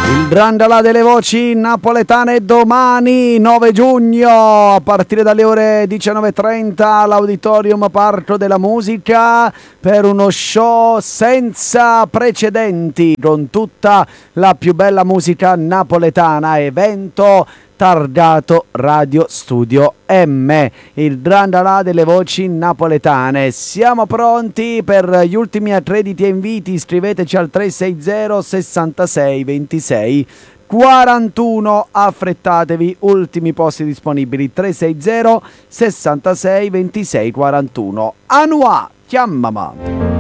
Il Drandalà delle voci napoletane domani 9 giugno a partire dalle ore 19:30 all'Auditorium Parco della Musica per uno show senza precedenti con tutta la più bella musica napoletana, evento targato Radio Studio M, il Drandalà delle voci napoletane. Siamo pronti per gli ultimi accrediti e inviti. Scriveteci al 360 66 26 41, affrettatevi, ultimi posti disponibili, 360 66 26 41. Anua, chiamama.